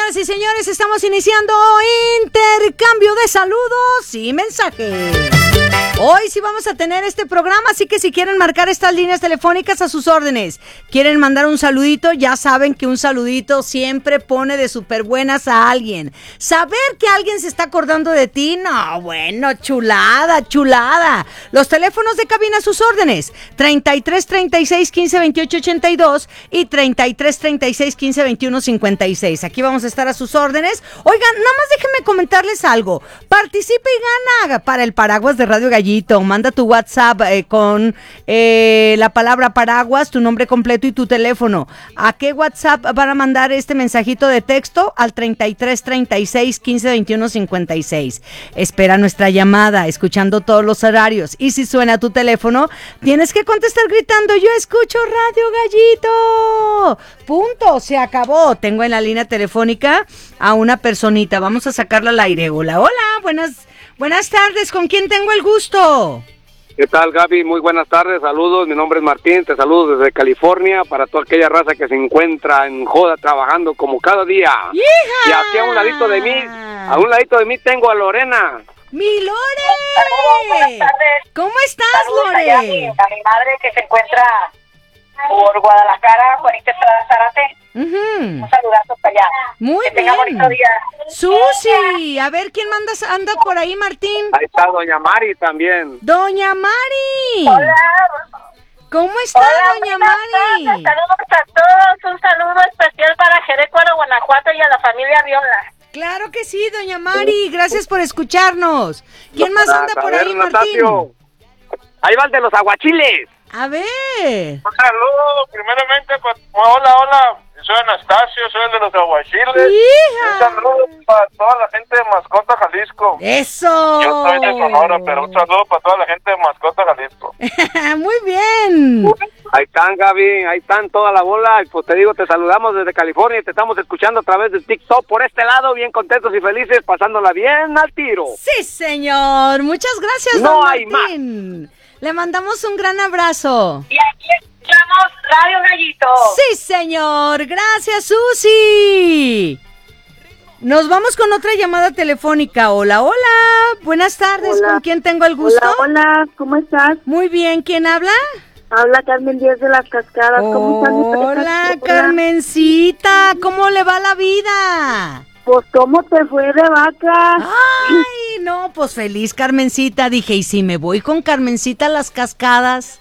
Señoras y señores, estamos iniciando intercambio de saludos y mensajes. Hoy sí vamos a tener este programa, así que si quieren marcar estas líneas telefónicas a sus órdenes, quieren mandar un saludito, ya saben que un saludito siempre pone de súper buenas a alguien. Saber que alguien se está acordando de ti, no, bueno, chulada, chulada. Los teléfonos de cabina a sus órdenes, 33 36 15 28 82 y 33 36 15 21 56. Aquí vamos a estar a sus órdenes. Oigan, nada más déjenme comentarles algo. Participa y gana para el paraguas de Radio Gallito. Manda tu WhatsApp con la palabra paraguas, tu nombre completo y tu teléfono. ¿A qué WhatsApp van a mandar este mensajito de texto? Al 33 36 15 21 56. Espera nuestra llamada, escuchando todos los horarios. Y si suena tu teléfono, tienes que contestar gritando: yo escucho Radio Gallito. Punto, se acabó. Tengo en la línea telefónica a una personita. Vamos a sacarla al aire. Hola, hola, Buenas tardes, ¿con quién tengo el gusto? ¿Qué tal, Gaby? Muy buenas tardes, saludos, mi nombre es Martín, te saludo desde California, para toda aquella raza que se encuentra en joda trabajando como cada día. ¡Hija! Y aquí a un ladito de mí tengo a Lorena. ¡Mi Lore! Buenas tardes. ¿Cómo estás, Saludos Lore? a mi madre que se encuentra por Guadalajara, Juanita Estrada Zárate. Uh-huh. Un saludazo para allá. Muy que tenga bien. bonito día. Susi, a ver, ¿quién anda por ahí, Martín? Ahí está Doña Mari también. Doña Mari. Hola. ¿Cómo está, Hola, Doña buenas Mari? tardes. Saludos a todos. Un saludo especial para Jerecuaro, Guanajuato y a la familia Riola. Claro que sí, Doña Mari, gracias por escucharnos. ¿Quién más anda por ahí, Martín? Natasio. Ahí va el de los aguachiles. A ver. Un saludo, primeramente, pues, hola, soy Anastasio, soy el de los aguachiles. ¡Hija! Un saludo para toda la gente de Mascota, Jalisco. ¡Eso! Yo soy de Sonora, pero un saludo para toda la gente de Mascota, Jalisco. Muy bien. Ahí están, Gaby, ahí están toda la bola. Y pues te digo, te saludamos desde California y te estamos escuchando a través de TikTok por este lado, bien contentos y felices, pasándola bien al tiro. Sí, señor. Muchas gracias, No don hay Martín. Le mandamos un gran abrazo. Y aquí escuchamos Radio Gallito. Sí, señor. Gracias, Susi. Nos vamos con otra llamada telefónica. Hola, hola. Buenas tardes. Hola. ¿Con quién tengo el gusto? Hola, ¿cómo estás? Muy bien. ¿Quién habla? Habla Carmen Díaz de las Cascadas. ¿Cómo estás, mi Hola, pareja? Carmencita. ¿Cómo le va la vida? Pues, ¿cómo te fue de vaca? Ay, no, pues feliz, Carmencita. Dije, ¿y si me voy con Carmencita a las Cascadas?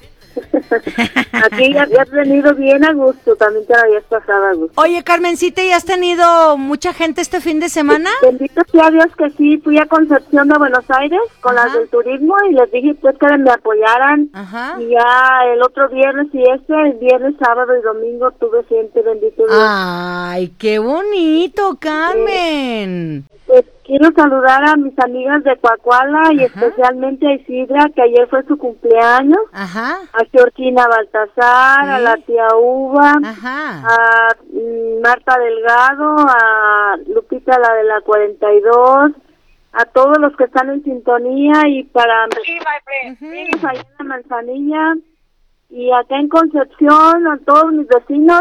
Aquí ya habías venido bien a gusto, también te la habías pasado a gusto. Oye, Carmencita, ¿y has tenido mucha gente este fin de semana? Bendito sea Dios que sí, fui a Concepción de Buenos Aires con Ajá. las del turismo y les dije pues que me apoyaran. Ajá. Y ya el otro viernes el viernes, sábado y domingo tuve gente, bendito Dios. Ay, qué bonito, Carmen. Pues quiero saludar a mis amigas de Coahuila y Ajá. especialmente a Isidra, que ayer fue su cumpleaños. Ajá, A Georgina Baltasar, Sí. a la tía Uva, ajá. a Marta Delgado, a Lupita, la de la 42, a todos los que están en sintonía y para Sí, my friend. Ujú. allá en la Manzanilla y acá en Concepción, a todos mis vecinos.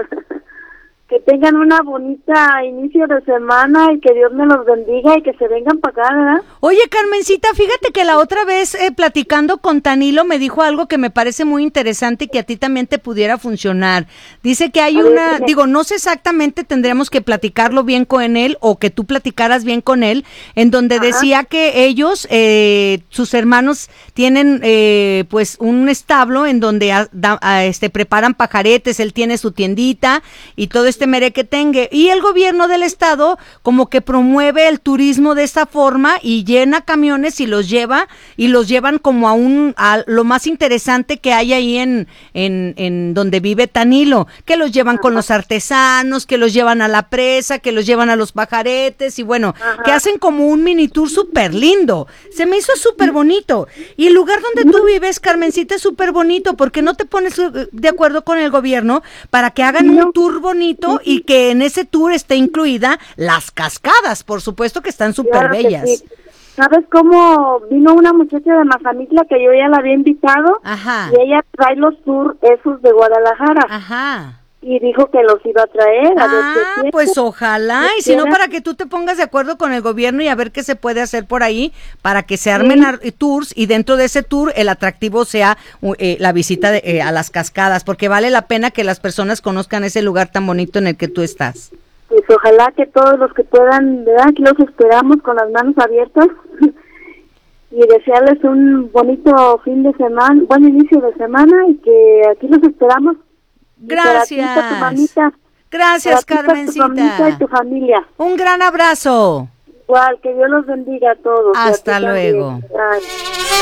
Que tengan una bonita inicio de semana y que Dios me los bendiga y que se vengan para acá, ¿verdad? Oye, Carmencita, fíjate que la otra vez platicando con Tanilo me dijo algo que me parece muy interesante y que a ti también te pudiera funcionar. Dice que hay A ver, una, dime. digo, no sé exactamente, tendríamos que platicarlo bien con él o que tú platicaras bien con él, en donde Ajá. decía que ellos, sus hermanos, tienen pues un establo en donde preparan pajaretes, él tiene su tiendita y todo merequetengue, y el gobierno del estado como que promueve el turismo de esta forma y llena camiones y los llevan como a lo más interesante que hay ahí en donde vive Tanilo, que los llevan con los artesanos, que los llevan a la presa, que los llevan a los pajaretes y bueno, Ajá. que hacen como un mini tour súper lindo. Se me hizo súper bonito. Y el lugar donde tú vives, Carmencita, es súper bonito. ¿Por qué no te pones de acuerdo con el gobierno para que hagan un tour bonito y que en ese tour esté incluida las cascadas? Por supuesto que están súper Claro que bellas. sí. ¿Sabes cómo vino una muchacha de Mazamitla que yo ya la había invitado? Ajá. Y ella trae los tours esos de Guadalajara. Ajá. y dijo que los iba a traer. A ver qué quiere. Pues ojalá, y si no, para que tú te pongas de acuerdo con el gobierno y a ver qué se puede hacer por ahí para que se armen tours, y dentro de ese tour el atractivo sea la visita a las cascadas, porque vale la pena que las personas conozcan ese lugar tan bonito en el que tú estás. Pues ojalá que todos los que puedan, ¿verdad? Aquí los esperamos con las manos abiertas y desearles un bonito fin de semana, buen inicio de semana, y que aquí los esperamos. Gracias. Tu mamita, Gracias, tu Carmencita. mamita y tu familia. Un gran abrazo. Igual, que Dios los bendiga a todos. Hasta luego. Ay.